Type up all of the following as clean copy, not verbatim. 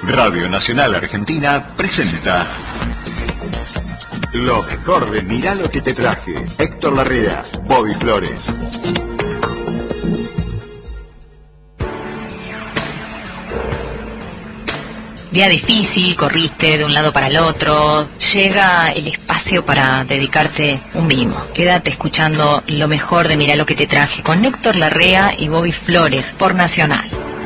Radio Nacional Argentina presenta lo mejor de Mirá lo que te traje. Héctor Larrea, Bobby Flores. Día difícil, corriste de un lado para el otro, llega el espacio para dedicarte un mimo. Quédate escuchando lo mejor de Mirá lo que te traje con Héctor Larrea y Bobby Flores por Nacional.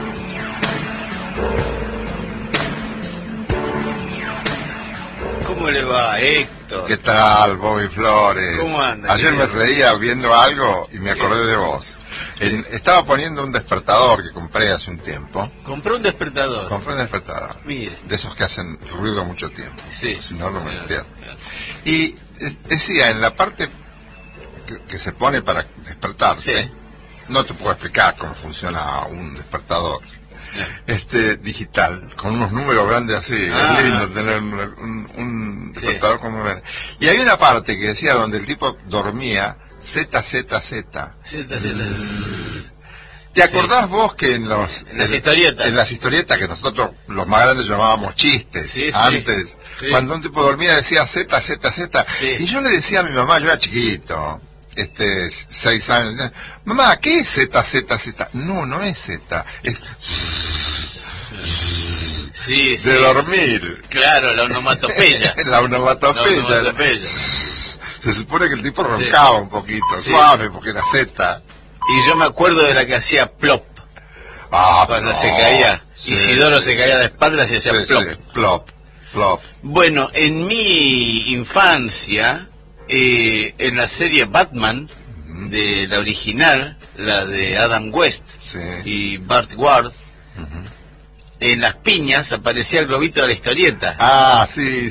¿Cómo le va, Héctor? ¿Qué tal, Bobby Flores? ¿Cómo anda? Ayer me reía viendo algo y me acordé de vos. Estaba poniendo un despertador que compré hace un tiempo. ¿Compró un despertador? Compré un despertador. Mire. De esos que hacen ruido mucho tiempo. Sí. Si no, no me despierto. Y decía, en la parte que se pone para despertarse, sí. No te puedo explicar cómo funciona un despertador. Digital, con unos números grandes así. Es lindo tener un despertador con números. Y hay una parte que decía donde el tipo dormía ZZZ. ¿Te acordás vos que en las historietas que nosotros los más grandes llamábamos chistes, antes, cuando un tipo dormía decía ZZZ, y yo le decía a mi mamá, yo era chiquito, 6 años, mamá, ¿qué es ZZZ? No es Z, es de dormir. Claro, la onomatopeya. La onomatopeya. Se supone que el tipo roncaba un poquito, suave, porque era Z. Y yo me acuerdo de la que hacía plop. Cuando se caía. Sí. Isidoro se caía de espaldas y hacía plop. Plop. Bueno, en mi infancia, en la serie Batman, de la original, la de Adam West y Bart Ward, en las piñas aparecía el globito de la historieta. Sí.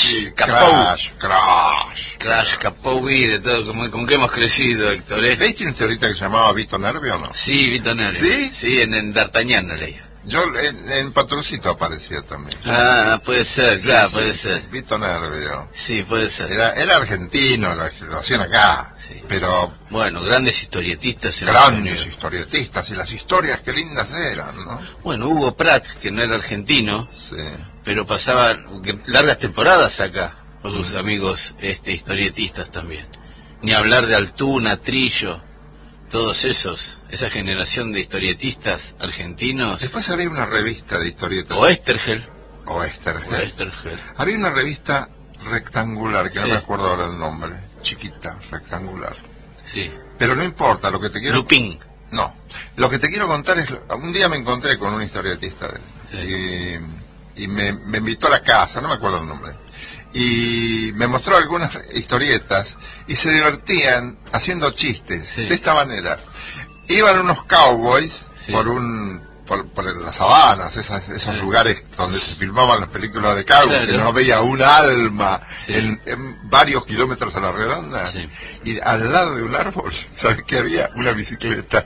Crash, Capovi, de todo, con que hemos crecido, Héctor. ¿Leíste una historieta que se llamaba Vito Nervio o no? Sí, Vito Nervio. ¿Sí? En D'Artagnan no leía. Yo en Patroncito aparecía también. Puede ser, puede ser. Vito Nervio. Sí, puede ser. Era argentino, lo hacían acá. Sí. Pero bueno, grandes historietistas. Grandes historietistas, y las historias qué lindas eran, ¿no? Bueno, Hugo Pratt, que no era argentino, pero pasaba largas temporadas acá, con sus amigos historietistas también. Ni hablar de Altuna, Trillo, todos esa generación de historietistas argentinos. Después había una revista de historietas. Oesterheld. Había una revista rectangular, que no me acuerdo ahora el nombre, chiquita, rectangular. Sí. Pero no importa, lo que te quiero... Lupin. No, lo que te quiero contar es... Un día me encontré con un historietista y me invitó a la casa, no me acuerdo el nombre. Y me mostró algunas historietas y se divertían haciendo chistes de esta manera. Iban unos cowboys por las sabanas, esos lugares donde se filmaban las películas de cowboys, que no veía un alma en varios kilómetros a la redonda, y al lado de un árbol, ¿sabes qué había? Una bicicleta.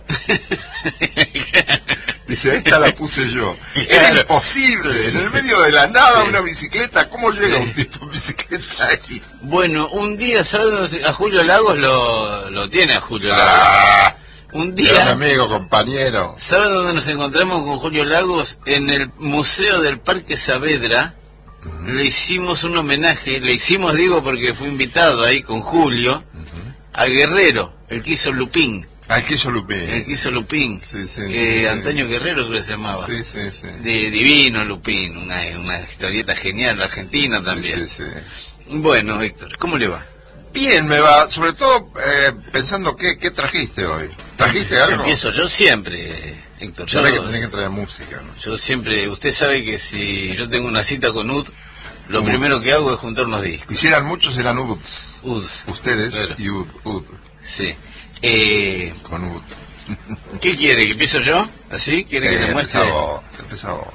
Dice, esta la puse yo. Era imposible, en el medio de la nada una bicicleta. ¿Cómo llega un tipo en bicicleta ahí? Bueno, un día, ¿sabes? A Julio Lagos lo tiene a Julio Lagos. Un día, un amigo, compañero. ¿Saben dónde nos encontramos con Julio Lagos? En el Museo del Parque Saavedra. Le hicimos un homenaje, digo porque fui invitado ahí con Julio, a Guerrero, el que hizo Lupin. El que hizo Lupin. Antonio Guerrero creo que se llamaba. De Divino Lupin, una historieta genial, argentina también. Bueno, Héctor, ¿cómo le va? Bien, me va, sobre todo pensando qué trajiste hoy. ¿Trajiste algo? Empiezo yo siempre, Héctor. Sabés que tenés que traer música, ¿no? Yo siempre, usted sabe que si yo tengo una cita con Ud, lo primero que hago es juntar unos discos. Y si eran muchos, eran Uds. Ustedes y Ud. Sí. Con Ud. ¿Qué quiere? ¿Que empiezo yo? ¿Así? ¿Quiere que te muestre? Empieza vos.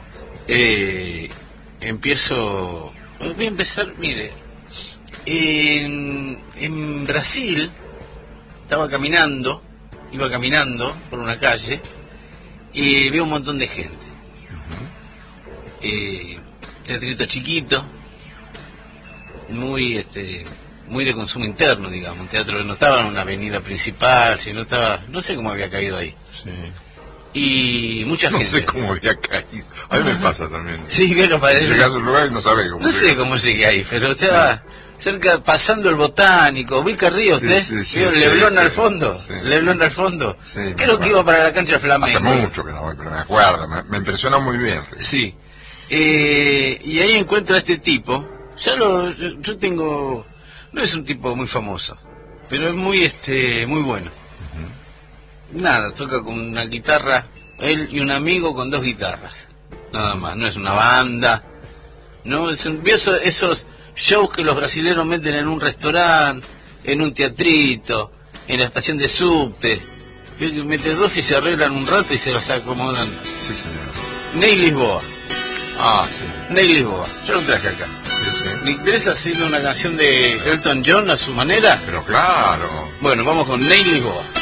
Empiezo... Voy a empezar, mire... En Brasil iba caminando por una calle y vi un montón de gente. Teatrito chiquito, muy de consumo interno, digamos, un teatro que no estaba en una avenida principal, sino estaba, no sé cómo había caído ahí. y mucha gente. No sé cómo había caído. A mí me pasa también. Sí, que parece. Llegás a un lugar y no sabés cómo. No sé cómo llegué ahí, pero estaba cerca, pasando el Botánico. ¿Ubica Río usted? Leblon al fondo. Sí. Leblon al fondo. Sí, creo que iba para la cancha de Flamengo. Hace mucho que no voy, pero me acuerdo. Me impresionó muy bien. Sí. Y ahí encuentro a este tipo. Yo tengo. No es un tipo muy famoso, pero es muy muy bueno. Nada, toca con una guitarra, él y un amigo con 2 guitarras, nada más. No es una banda, no es esos shows que los brasileños meten en un restaurante, en un teatrito, en la estación de subte. Mete 2 y se arreglan un rato y se los acomodan. Sí, señor. Ney Lisboa. Sí. Ney Lisboa, yo lo traje acá. Sí. ¿Le interesa hacerle una canción de Elton John a su manera? Pero claro. Bueno, vamos con Ney Lisboa.